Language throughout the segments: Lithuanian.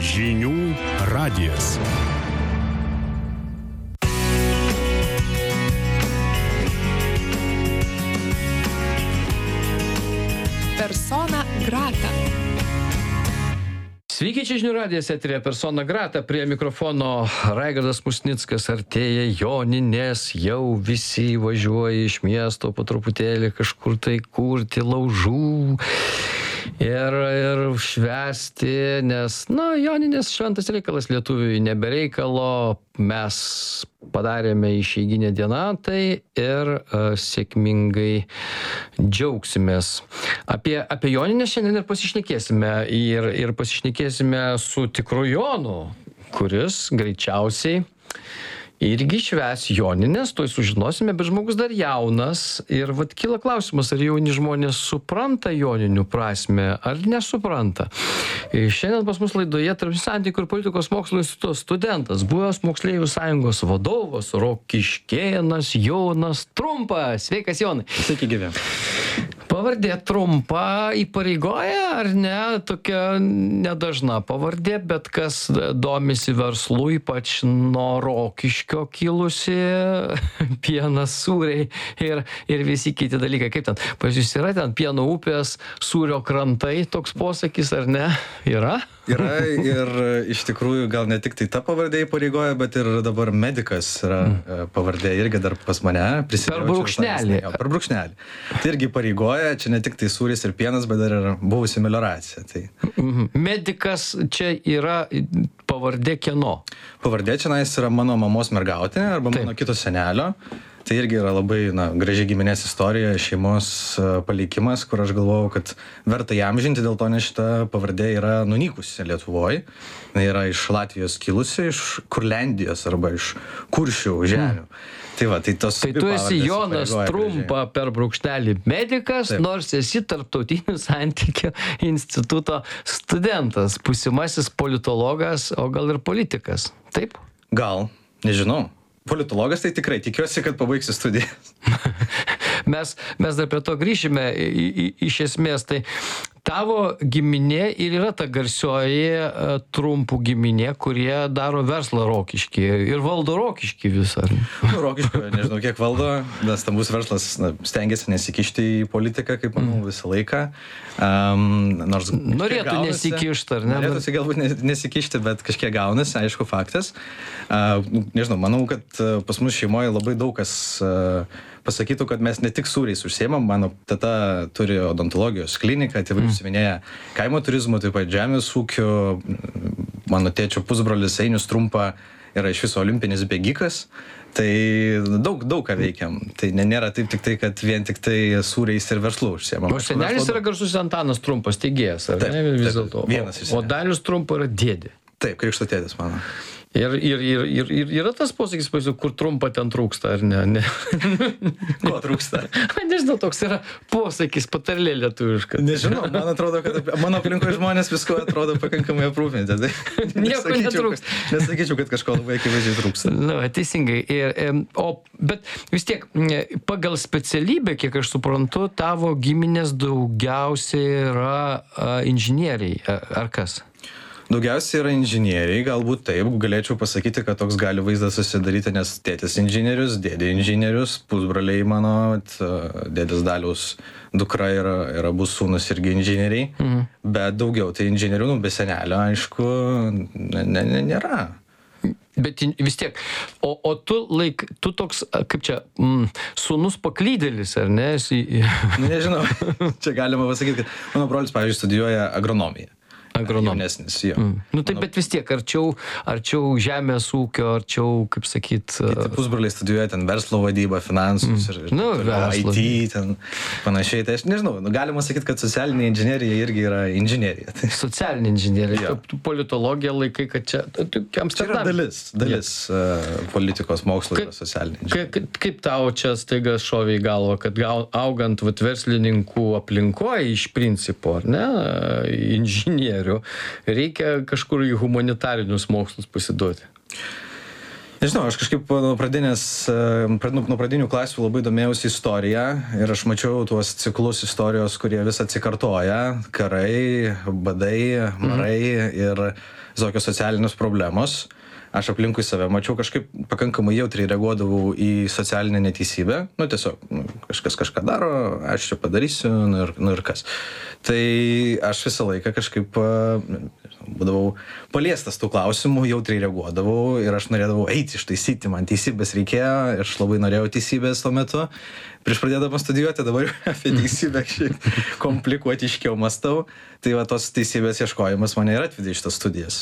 Žinių radijas. Persona grata. Sveiki, čia Žinių radijas eteryje Persona grata, prie mikrofono Raigardas Musnickas. Artėja Joninės, jau visi važiuoja iš miesto po truputėlį kažkur tai kurti laužų ir švęsti, nes, Joninės šventas reikalas lietuviui nebereikalo. Mes padarėme išeiginę dieną tai ir sėkmingai džiaugsimės. Apie Jonines šiandien ir pasišnekėsime. Ir pasišnekėsime su tikru Jonu, kuris greičiausiai irgi švęs Jonines, tuoj sužinosime, bet žmogus dar jaunas. Ir kyla klausimas, ar jauni žmonės supranta Joninių prasmę, ar nesupranta. Šiandien pas mus laidoje Tarptautinių santykių ir politikos mokslų instituto studentas, buvęs Moksleivių sąjungos vadovas, Rokiškėnas Jonas Trumpa. Sveikas, Jonai. Sveiki, gyvi. Pavardė Trumpa įpareigoja, ar ne? Tokia nedažna pavardė, bet kas domisi verslu, ypač nuo Rokiškio kilusi, pienas, sūriai ir visi kiti dalykai. Kaip ten? Pas jūs yra ten pieno upės, sūrio krantai, toks posakis, ar ne? Yra? Yra ir iš tikrųjų gal ne tik tai ta pavardė įpareigoja, bet ir dabar medikas yra pavardė irgi dar pas mane. Per brūkšnelį. Per brūkšnelį. Tai irgi įpareigoja, čia ne tik tai sūris ir pienas, bet dar ir buvusi melioracija. Tai. Medikas čia yra pavardė kieno? Pavardė čia yra mano mamos mergautė arba mano kito senelio. Tai irgi yra labai graži giminės istorija, šeimos palikimas, kur aš galvojau, kad verta įamžinti, dėl to nes šita pavardė yra nunykusi Lietuvoje. Jis yra iš Latvijos kilusi, iš Kurlendijos arba iš Kuršių žemių. Tai tu esi Jonas Trumpa per brūkšnelį medikas, taip. Nors esi Tarptautinių santykių instituto studentas, būsimasis politologas, o gal ir politikas. Taip? Gal, nežinau. Politologas tai tikrai, tikiuosi, kad pabaigsiu studijas. Mes dar prie to grįšime iš esmės. Tai tavo giminė ir yra ta garsioji Trumpų giminė, kurie daro verslą Rokišky ir valdo Rokiškį visą. Rokiškį, nežinau kiek valdo, nes stambus verslas stengiasi nesikišti į politiką, kaip manau, visą laiką. Nors norėtų nesikišti, ar ne? Norėtųsi galbūt nesikišti, bet kažkiek gaunasi, aišku, faktas. Nežinau, manau, kad pas mus šeimoje labai daug kas pasakytų, kad mes ne tik sūriais užsiemam. Mano teta turi odontologijos kliniką, tėvai užsiminėja kaimo turizmu, taip pat žemės ūkiu. Mano tėčio pusbrolis Einius Trumpa yra iš viso olimpinis bėgikas. Tai daug ką veikiam. Tai nėra taip tik tai, kad vien tik tai sūriais ir verslu užsiemam. O senelis yra garsus Antanas Trumpas, steigėjas, ar ne? Vis dėlto. O Dalius Trumpa yra dėdė. Taip, krikšto tėdis mano. Ir yra tas posakis, kur Trumpa ten trūksta, ar ne? Ko trūksta? Nežinau, toks yra posakis, patarlė lietuviška. Nežinau, man atrodo, kad mano aplinkoje žmonės visko atrodo pakankamai aprūpinti. Tai nieko netrūksta. Nesakyčiau, kad kažko labai akivaizdžiai trūksta. Teisingai. Bet vis tiek, pagal specialybę, kiek aš suprantu, tavo giminės daugiausiai yra inžinieriai, ar kas? Daugiausiai yra inžinieriai, galbūt taip, galėčiau pasakyti, kad toks gali vaizdas susidaryti, nes tėtis inžinierius, dėdė inžinierius, pusbroliai mano, dėdės Daliaus dukra yra abu sūnus irgi inžinieriai, bet daugiau tai inžinierių, be senelio, aišku, nėra. Bet vis tiek, o tu toks, kaip čia, sūnus paklydėlis, ar ne? Nežinau, čia galima pasakyti, kad mano brolis, pavyzdžiui, studijuoja agronomiją. Jaunesnis, jo. Taip, bet vis tiek, arčiau žemės ūkio, arčiau, kaip sakyt... Kiti pusbroliai studijuoja ten verslo vadybą, finansus ir IT, ten panašiai. Tai aš nežinau, galima sakyti, kad socialinė inžinerija irgi yra inžinerija. Socialinė inžinerija. Tu politologiją laikai, kad čia... Čia yra dalis politikos mokslo yra socialinė inžinerija. Kaip tau čia staiga šovė į galvą, kad augant verslininkų aplinkoje iš principo, ar ne, inžinierių, reikia kažkur į humanitarinius mokslus pasiduoti? Nežinau, aš kažkaip nuo pradinių klasių labai domėjausi istoriją ir aš mačiau tuos ciklus istorijos, kurie vis atsikartoja. Karai, badai, marai ir visokios socialinės problemos. Aš aplinkui save mačiau kažkaip pakankamai jautriai reaguodavau į socialinę neteisybę. Tiesiog, kažkas kažką daro, aš čia padarysiu, ir kas. Tai aš visą laiką kažkaip būdavau paliestas tų klausimų, jautriai reaguodavau ir aš norėdavau eiti ištaisyti, man teisybės reikėjo, aš labai norėjau teisybės tuo metu. Prieš pradėdamas studijuoti, dabar apie teisybę šiek komplikuotiškiau mąstau. Tai va, tos teisybės ieškojimas mane ir atvedė į šitas studijas.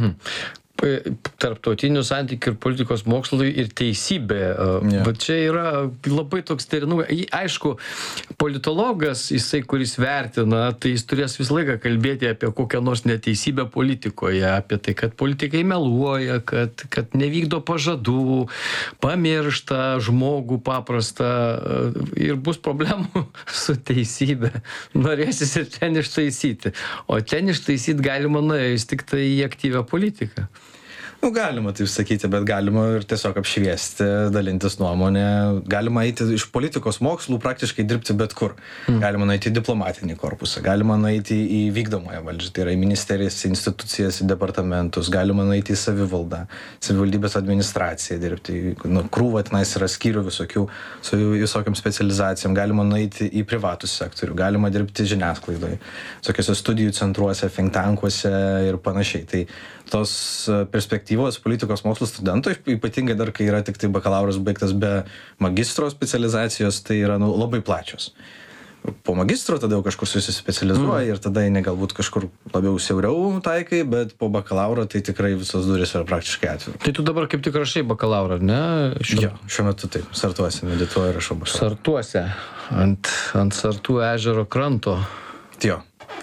Tarptautinių santykių ir politikos mokslai ir teisybė. Bet čia yra labai toks aišku, politologas, jisai, kuris vertina, tai jis turės visą laiką kalbėti apie kokią nors neteisybę politikoje, apie tai, kad politikai meluoja, kad nevykdo pažadų, pamiršta žmogų paprastą ir bus problemų su teisybė. Norėsis ir ten ištaisyti. O ten ištaisyti galima nuėjus tik tai į aktyvią politiką. Galima taip sakyti, bet galima ir tiesiog apšviesti, dalintis nuomonę. Galima eiti iš politikos mokslų praktiškai dirbti bet kur. Galima nueiti į diplomatinį korpusą, galima nueiti į vykdomąją valdžią, tai yra į ministerijas, institucijas, į departamentus, galima nueiti į savivaldą, savivaldybės administraciją dirbti. Krūva tenais yra skyrių visokių, su visokiam specializacijom, galima nueiti į privatų sektorių, galima dirbti žiniasklaidoje, visokiose studijų centruose, think tankuose ir panašiai. Tai tos perspektyvos politikos mokslų studento, ypatingai dar, kai yra tik tai bakalauras baigtas be magistro specializacijos, tai yra labai plačios. Po magistro tada jau kažkur susispecializuoja ir tada eini galbūt kažkur labiau siauriau taikai, bet po bakalauro tai tikrai visos durys yra praktiškai atviros. Tai tu dabar kaip tik rašai bakalaurą, ar ne? Jo, šiuo metu taip, Sartuose medituoju ir rašau bakalaurą. Sartuose, ant Sartų ežero kranto. Jo.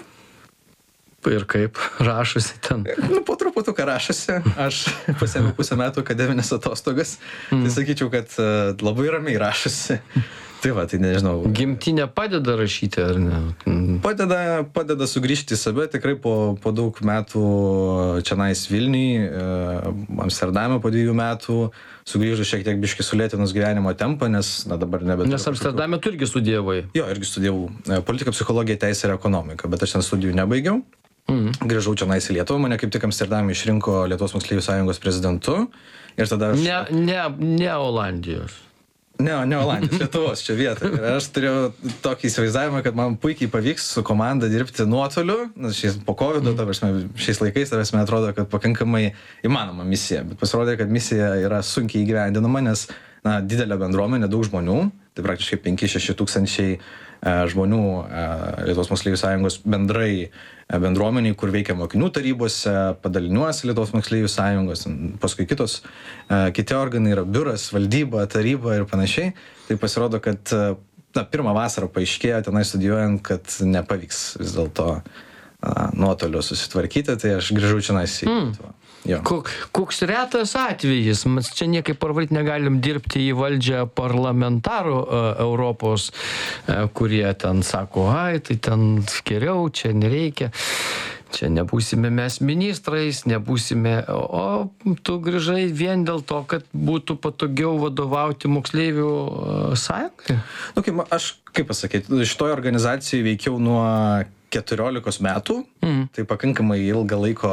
Ir kaip rašosi ten? Po truputuką rašosi. Aš pasėmiau pusę metų akademinės atostogas. Tai sakyčiau, kad labai ramiai rašosi. Tai va, tai nežinau. Gimtinė padeda rašyti, ar ne? Padeda sugrįžti į save. Tikrai po daug metų čionais Vilniui, Amsterdame po 2 metų, sugrįžau šiek tiek biškį sulėtinus gyvenimo tempą, nes dabar nebeturiu. Nes Amsterdame tu irgi studijavai? Jo, irgi studijavau politiką, psichologiją, teisę ir ekonomiką, bet aš ten studijų nebaigiau. Grįžau čionais į Lietuvą, mane kaip tik Amsterdame išrinko Lietuvos moksleivių sąjungos prezidentu. Ir tada aš... Ne Olandijos. Ne Olandijos, Lietuvos čia vieta. Ir aš turėjau tokį įsivaizdavimą, kad man puikiai pavyks su komanda dirbti nuotoliu. Po COVID, šiais laikais, man atrodo, kad pakankamai įmanoma misija. Bet pasirodė, kad misija yra sunkiai įgyvendinama, nes didelė bendruomenė, daug žmonių, tai praktiškai 5-6 tūkstančiai žmonių Lietuvos moksleivių sąjungos bendrai bendruomeniai, kur veikia mokinių tarybose, padaliniuose Lietuvos moksleivių sąjungos, paskui kiti organai yra biuras, valdyba, taryba ir panašiai. Tai pasirodo, kad pirmą vasarą paaiškėjo tenai studijuojant, kad nepavyks vis dėlto nuotoliu susitvarkyti, tai aš grįžau čionais į Lietuvą. Koks retas atvejis, mes čia niekaip parvaryti negalim dirbti į valdžią parlamentarų Europos, kurie ten sako, tai ten geriau, čia nereikia, čia nebūsime mes ministrais, nebūsime, o tu grįžai vien dėl to, kad būtų patogiau vadovauti moksleivių sąjungai? Aš, kaip pasakyti, šitoje organizacijoje veikiau nuo 14 metų, tai pakankamai ilgą laiko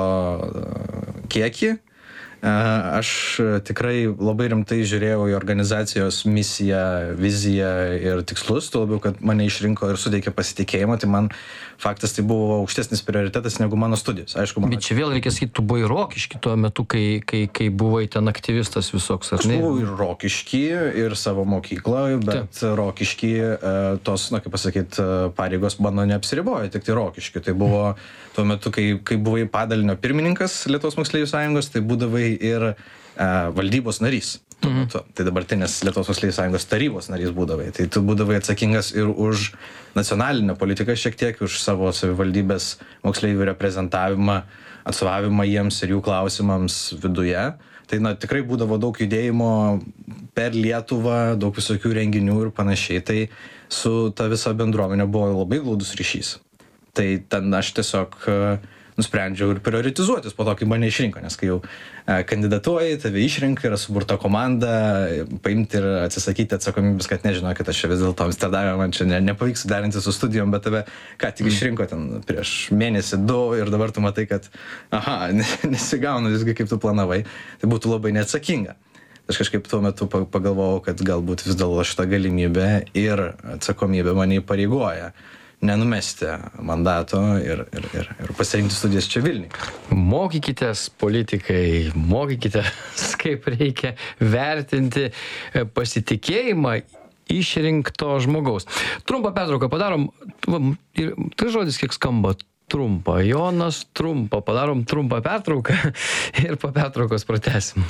kiekį. Aš tikrai labai rimtai žiūrėjau į organizacijos misiją, viziją ir tikslus, tuo labiau, kad mane išrinko ir suteikė pasitikėjimą, tai man faktas tai buvo aukštesnis prioritetas negu mano studijos. Aišku, Bet čia vėl reikia sakyti, tu buvai Rokišky tuo metu, kai buvai ten aktyvistas visoks, ar ne? Aš buvau ir Rokišky, ir savo mokykloje, bet Rokišky tos, kaip pasakyti, pareigos mano neapsiribojo, tik tai Rokišky. Tai buvo tuo metu, kai buvai padalinio pirmininkas Lietuvos moksleivių sąjungos, tai būdavai ir valdybos narys. Tai dabartinės Lietuvos moksleivių sąjungos tarybos narys būdavai. Tai tu būdavai atsakingas ir už nacionalinę politiką šiek tiek, už savo savivaldybės moksleivių reprezentavimą, atstovavimą jiems ir jų klausimams viduje. Tai tikrai būdavo daug judėjimo per Lietuvą, daug visokių renginių ir panašiai. Tai su ta visa bendruomenė buvo labai glaudus ryšys. Tai ten aš tiesiog nusprendžiau ir prioritizuotis po to, kai mane išrinko, nes kai jau kandidatuoji, tave išrinka, yra suburta komanda, paimti ir atsisakyti atsakomybės, kad nežinau, kad aš čia vis dėlto Amsterdame, man čia nepavyks suderinti su studijom, bet tave ką tik išrinko ten prieš mėnesį, 2 ir dabar tu matai, kad nesigauna visgi kaip tu planavai, tai būtų labai neatsakinga. Aš kažkaip tuo metu pagalvojau, kad galbūt vis dėlto šitą galimybę ir atsakomybę mane įpareigoja nenumesti mandato ir pasirinkti studijas čia Vilniuje. Mokykitės, politikai, mokykitės, kaip reikia vertinti pasitikėjimą išrinkto žmogaus. Trumpą pertrauką padarom. Ir tai žodis kiek skamba trumpa. Jonas trumpa. Padarom trumpą pertrauką ir po pertraukos pratęsim.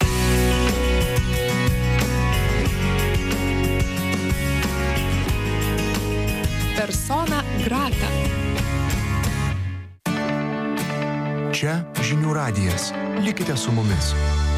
Persona grata. Čia žinių radijas. Likite su mumis.